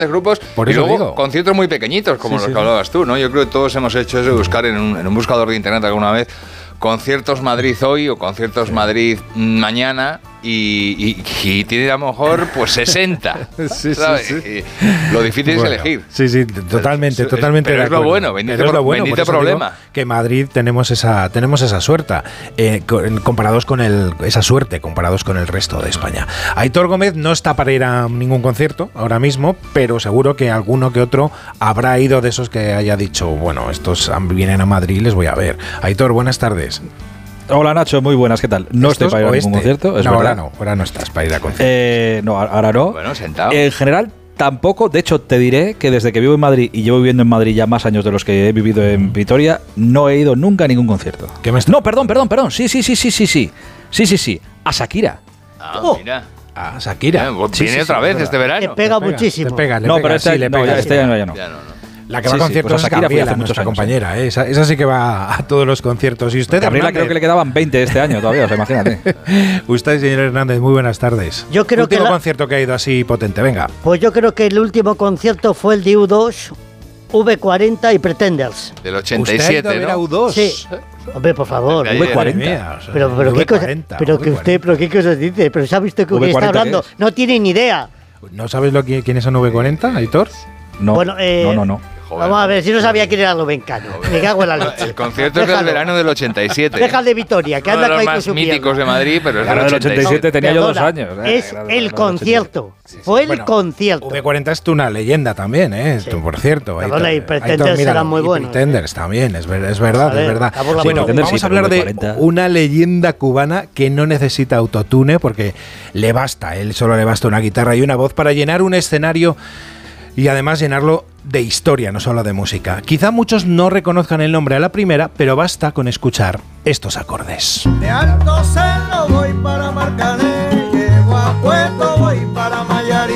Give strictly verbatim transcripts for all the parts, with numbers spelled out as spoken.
grupos Por y eso luego digo. conciertos muy pequeñitos como Sí, los sí, que hablabas tú, ¿no? Yo creo que todos hemos hecho eso de buscar en un, en un buscador de internet alguna vez conciertos Madrid hoy o conciertos sí. Madrid mañana y, y, y tiene a lo mejor pues sesenta. sí, ¿sabes? sí, sí. Lo difícil bueno, es elegir. Sí, sí, totalmente, pero, totalmente pero de es lo acuerdo. bueno, bendito, pero es lo bueno, bendito problema. Que Madrid tenemos esa tenemos esa suerte eh, comparados con el esa suerte comparados con el resto de España. Aitor Gómez no está para ir a ningún concierto ahora mismo, pero seguro que alguno que otro habrá ido de esos que haya dicho, bueno, estos vienen a Madrid, les voy a ver. Aitor, buenas tardes. Hola Nacho, muy buenas, ¿qué tal? No estoy para ir a ningún este? concierto, es no, verdad. ahora no, ahora no estás para ir a concierto. Eh, no, ahora no. Bueno, sentado. En general, tampoco, de hecho, te diré que desde que vivo en Madrid y llevo viviendo en Madrid ya más años de los que he vivido en Vitoria, no he ido nunca a ningún concierto. ¿Qué me está... No, perdón, perdón, perdón. Sí, sí, sí, sí, sí, sí. Sí, sí, sí. A Shakira. Ah, oh. mira. A Shakira. Viene sí, sí, otra sí, vez sí, este verano. Te pega, pega muchísimo. Te pega, le no, pega, pero este, sí, le no, pega, ya, este año ya no. Ya no, no. La que sí, va a sí, conciertos pues a es Shakira Gabriela, hace muchos nuestra años, compañera. ¿eh? Esa, esa sí que va a todos los conciertos. ¿Y usted, Gabriela, Hernández? creo que le quedaban veinte este año todavía, o sea, imagínate. Usted, señor Hernández, muy buenas tardes. Yo creo último que la... concierto que ha ido así potente, venga. Pues yo creo que el último concierto fue el de U dos, V cuarenta y Pretenders. Del ochenta y siete, ¿Usted ha ido a ver ¿no? a U dos? Sí. Hombre, por favor. Ayer. V cuarenta. Mía, o sea, Pero, pero, ¿qué, cosa, V cuarenta, pero que usted, pero qué cosas dice, pero ¿sabe usted con quién está hablando? No tiene ni idea. ¿No sabes lo que, quién es el V cuarenta, Aitor? No, Bueno, eh, no, no, no. Joder. Vamos a ver, si no sabía quién era Lobencano. Me cago en la leche. El concierto es del Déjalo. verano del ochenta y siete. Deja el de Vitoria, que Uno anda de los ahí con más su míticos mierda. de Madrid, pero es Claro, del del ochenta y siete ochenta y siete. tenía yo dos Perdona, años. eh, Es era- el era- concierto. Sí, sí. Fue el Bueno, concierto. V cuarenta es una leyenda también, ¿eh? Sí. Tú, por cierto. Perdona, Aitor. y Pretenders Aitor, míralo, eran muy y buenos. Pretenders también, es, ver, es verdad, A ver, es verdad. estamos la Bueno, Pretenders vamos sí, a pero hablar de V cuarenta. una leyenda cubana que no necesita autotune porque le basta, él solo le basta una guitarra y una voz para llenar un escenario y además llenarlo de historia, no solo de música. Quizá muchos no reconozcan el nombre a la primera, pero basta con escuchar estos acordes. De Alto Cerro voy para Marcané, llego a Puerto, voy para Mayarí.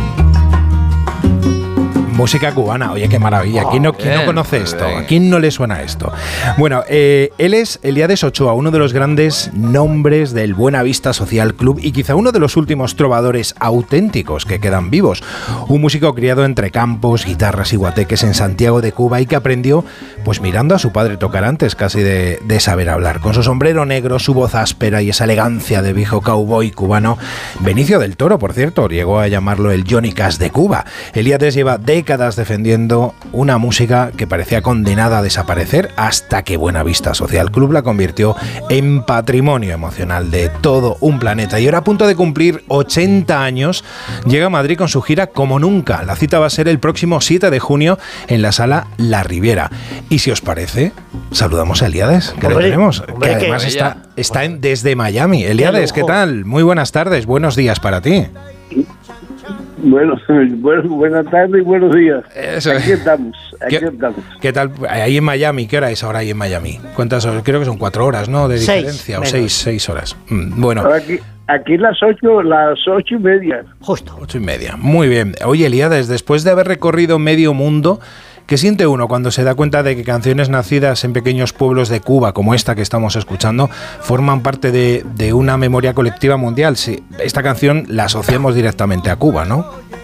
Música cubana, oye, qué maravilla. ¿Quién no, quién no bien, conoce bien. esto? ¿A quién no le suena esto? Bueno, eh, él es Elíades Ochoa, uno de los grandes nombres del Buenavista Social Club y quizá uno de los últimos trovadores auténticos que quedan vivos. Un músico criado entre campos, guitarras y guateques en Santiago de Cuba y que aprendió pues mirando a su padre tocar antes casi de, de saber hablar. Con su sombrero negro, su voz áspera y esa elegancia de viejo cowboy cubano, Benicio del Toro, por cierto, llegó a llamarlo el Johnny Cash de Cuba. Elíades lleva décadas defendiendo una música que parecía condenada a desaparecer hasta que Buenavista Social Club la convirtió en patrimonio emocional de todo un planeta. Y ahora, a punto de cumplir ochenta años, llega a Madrid con su gira Como Nunca. La cita va a ser el próximo siete de junio en la sala La Riviera. Y si os parece, saludamos a Elíades, que Hombre, le tenemos, hombre, que además que- está, está en, desde Miami. Elíades, ¿qué tal? Muy buenas tardes, buenos días para ti. Bueno, bueno, buenas tardes y buenos días. Eso Aquí es. estamos, aquí ¿Qué, estamos. ¿Qué tal? Ahí en Miami, ¿qué hora es ahora ahí en Miami? ¿Cuántas horas? Creo que son cuatro horas, ¿no? De Seis, diferencia, o menos. seis, seis horas. Mm, Bueno, Aquí, aquí las ocho, las ocho y media. Justo. ocho y media. Muy bien. Oye, Elíades, después de haber recorrido medio mundo, ¿qué siente uno cuando se da cuenta de que canciones nacidas en pequeños pueblos de Cuba, como esta que estamos escuchando, forman parte de, de una memoria colectiva mundial? Sí, esta canción la asociamos directamente a Cuba, ¿no?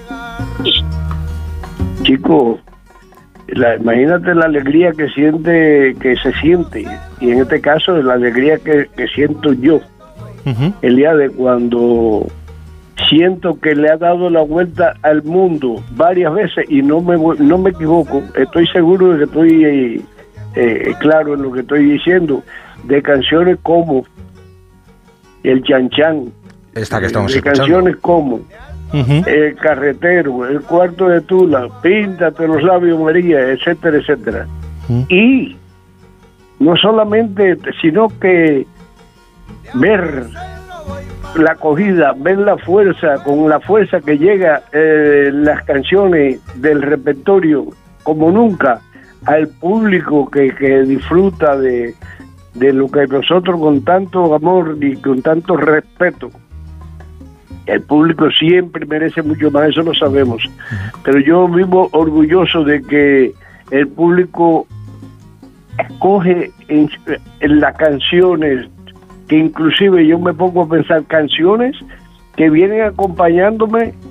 Chico, la, imagínate la alegría que siente, que se siente, y en este caso la alegría que, que siento yo, Uh-huh. el día de cuando siento que le ha dado la vuelta al mundo varias veces y no me no me equivoco, estoy seguro de que estoy eh, eh, claro en lo que estoy diciendo, de canciones como El Chan Chan, Esta que estamos de escuchando. canciones como Uh-huh. El Carretero, El Cuarto de Tula, Píntate los labios María, etcétera, etcétera. Uh-huh. Y no solamente, sino que ver la acogida, ver la fuerza, con la fuerza que llega eh, las canciones del repertorio como nunca al público que, que disfruta de, de lo que nosotros con tanto amor y con tanto respeto. El público siempre merece mucho más, eso lo sabemos. Pero yo vivo orgulloso de que el público escoge en, en las canciones, que inclusive yo me pongo a pensar canciones que vienen acompañándome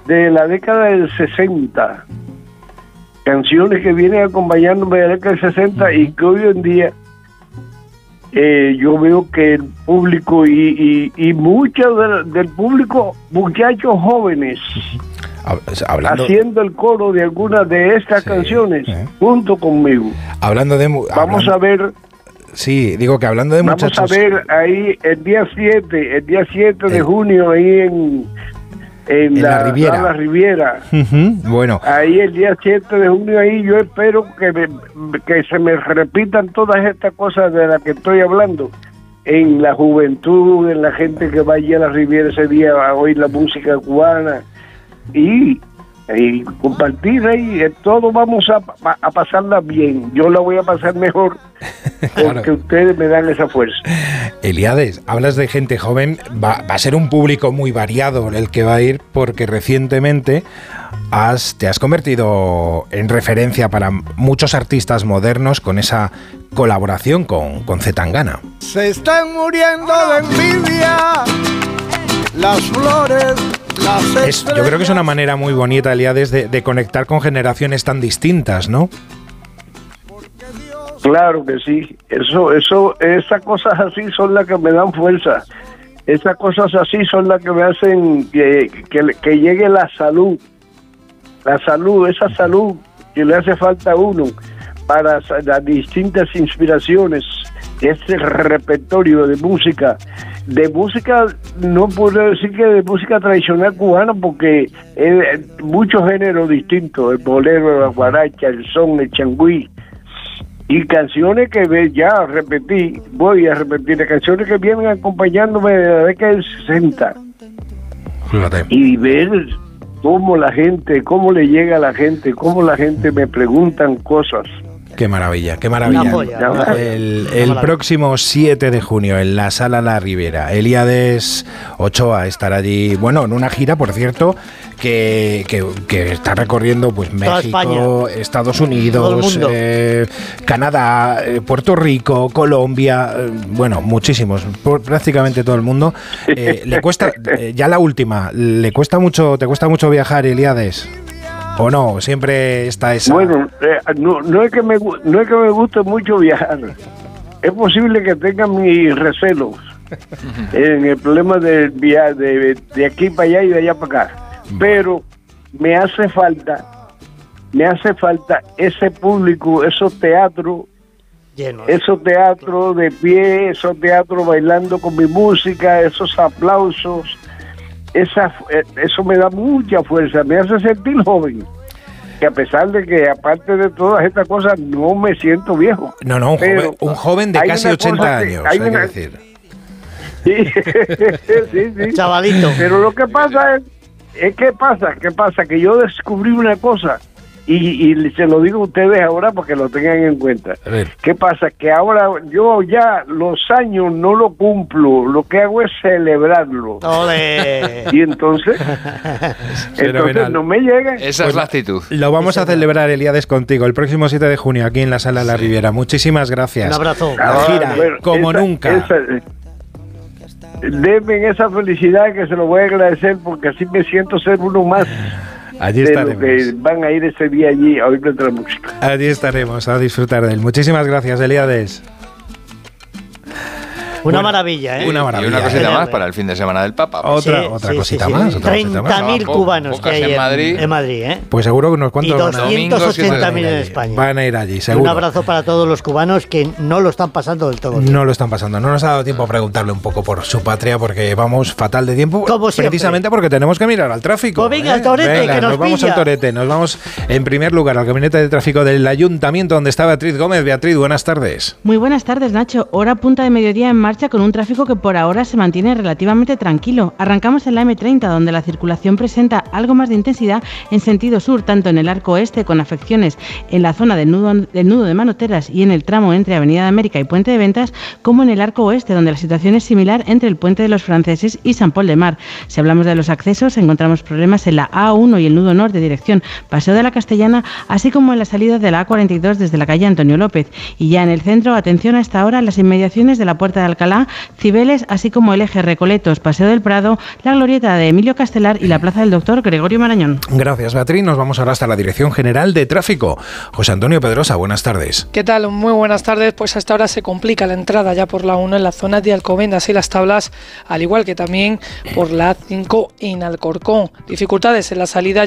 de la década del sesenta, canciones que vienen acompañándome de la década del sesenta y que hoy en día eh, yo veo que el público y, y, y mucho de, del público, muchachos jóvenes, Hablando, haciendo el coro de algunas de estas sí, canciones eh. junto conmigo. Hablando de... Vamos hablando, a ver... Sí, digo que hablando de Vamos muchachos... a ver ahí el día siete, el día siete de El- junio ahí en, en, En la Riviera. Sala Riviera. Ujú, bueno, Ahí el día siete de junio ahí yo espero que, me- que se me repitan todas estas cosas de las que estoy hablando. En la juventud, en la gente que vaya a la Riviera ese día a oír la música cubana y, y compartir ahí. eh, Todos vamos a, a pasarla bien. Yo la voy a pasar mejor porque Claro. ustedes me dan esa fuerza. Eliades, hablas de gente joven, va, va a ser un público muy variado el que va a ir porque recientemente has, te has convertido en referencia para muchos artistas modernos con esa colaboración con, con Zetangana. Se están muriendo de envidia las flores, las Es, yo creo que es una manera muy bonita, Eliades, de, de conectar con generaciones tan distintas, ¿no? Claro que sí, eso, eso, esas cosas así son las que me dan fuerza, esas cosas así son las que me hacen que, que, que llegue la salud, la salud, esa salud que le hace falta a uno para las distintas inspiraciones, este repertorio de música, de música, no puedo decir que de música tradicional cubana porque hay muchos géneros distintos, el bolero, la guaracha, el son, el changüí, y canciones que ve- ya repetí, voy a repetir, canciones que vienen acompañándome de la década del sesenta, Fíjate. y ver cómo la gente, cómo le llega a la gente, cómo la gente me preguntan cosas. Qué maravilla, qué maravilla. Una joya, una joya. El, Una el maravilla. próximo siete de junio en la Sala La Riviera, Eliades Ochoa estará allí, bueno, en una gira, por cierto, que, que, que está recorriendo pues Toda México, Estados Todo el Unidos, mundo. eh, Canadá, eh, Puerto Rico, Colombia, eh, bueno, muchísimos, por prácticamente todo el mundo. Eh, le cuesta, eh, ya la última, ¿le cuesta mucho, te cuesta mucho viajar, Eliades? ¿O no? Siempre está esa... Bueno, eh, no, no es que me gu- no es que me guste mucho viajar. Es posible que tenga mis recelos en el problema de viajar de, de aquí para allá y de allá para acá. Pero me hace falta, me hace falta ese público, esos teatros, Llenos. esos teatros de pie, esos teatros bailando con mi música, esos aplausos. Esa, eh, eso me da mucha fuerza, me hace sentir joven, que a pesar de que aparte de todas estas cosas no me siento viejo. No, no, un, Pero joven, un joven de hay casi una ochenta cosa que- años, hay hay, una- que decir. Sí, sí, sí. Chavalito. Pero lo que pasa es, es que pasa, ¿qué pasa? Que yo descubrí una cosa y, y se lo digo a ustedes ahora para que lo tengan en cuenta. A ver. ¿Qué pasa? Que ahora yo ya los años no lo cumplo, lo que hago es celebrarlo. Ole. Y entonces, entonces Fenomenal. no me llegan. Esa Pues es la actitud. Lo vamos a celebrar, Eliades, contigo el próximo siete de junio aquí en la Sala La Riviera. Muchísimas gracias. Un abrazo. La Ah, gira, bueno, como esa- nunca. esa- denme esa felicidad que se lo voy a agradecer porque así me siento ser uno más Allí de los que estaremos. van a ir ese día allí a oír nuestra música. Allí estaremos a disfrutar de él. Muchísimas gracias, Eliades. Una Bueno, maravilla, ¿eh? una maravilla. Y una cosita Tenerle. más para el fin de semana del Papa. Otra, Sí, otra sí, cosita sí, sí. más. Otra cosita más. treinta mil Po- cubanos que pocas hay en en Madrid. en Madrid, ¿eh? Pues seguro que unos Y cuantos van a, doscientos ochenta mil en allí. España. Van a ir allí, Y un seguro. abrazo para todos los cubanos que no lo están pasando del todo. bien. No lo están pasando. No nos ha dado tiempo a preguntarle un poco por su patria porque vamos fatal de tiempo. Como siempre. Precisamente porque tenemos que mirar al tráfico. Pues venga, ¿eh? al torete, Venga, que nos vamos pilla. al torete. Nos vamos en primer lugar al gabinete de tráfico del Ayuntamiento donde está Beatriz Gómez. Beatriz, buenas tardes. Muy buenas tardes, Nacho. Hora punta de mediodía en marcha con un tráfico que por ahora se mantiene relativamente tranquilo. Arrancamos en la eme treinta, donde la circulación presenta algo más de intensidad en sentido sur, tanto en el arco oeste con afecciones en la zona del nudo, del nudo de Manoteras y en el tramo entre Avenida de América y Puente de Ventas, como en el arco oeste, donde la situación es similar entre el Puente de los Franceses y San Pol de Mar. Si hablamos de los accesos, encontramos problemas en la A uno y el nudo norte, dirección Paseo de la Castellana, así como en la salida de la A cuarenta y dos desde la calle Antonio López. Y ya en el centro, atención a esta hora, las inmediaciones de la Puerta de Alcalá Alcalá, Cibeles, así como el eje Recoletos, Paseo del Prado, la glorieta de Emilio Castelar y la plaza del Doctor Gregorio Marañón. Gracias, Beatriz. Nos vamos ahora hasta la Dirección General de Tráfico. José Antonio Pedrosa, buenas tardes. ¿Qué tal? Muy buenas tardes. Pues hasta ahora se complica la entrada ya por la uno en la zona de Alcobendas y Las Tablas, al igual que también por la A cinco en Alcorcón. Dificultades en la salida